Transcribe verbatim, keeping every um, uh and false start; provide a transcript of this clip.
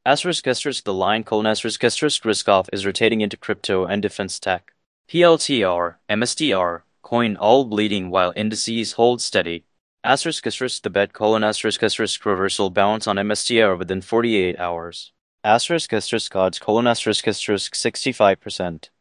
Asterisk asterisk the line colon asterisk asterisk risk off is rotating into crypto and defense tech. P L T R, M S T R, coin all bleeding while indices hold steady. Asterisk asterisk the bet colon asterisk asterisk reversal bounce on M S T R within forty-eight hours. Asterisk asterisk odds colon asterisk asterisk sixty-five percent.